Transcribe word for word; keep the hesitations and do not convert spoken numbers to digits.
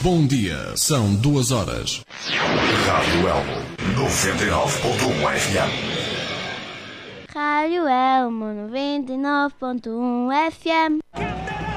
Bom dia, são duas horas. Rádio Elmo, noventa e nove ponto um F M. Rádio Elmo, noventa e nove ponto um F M.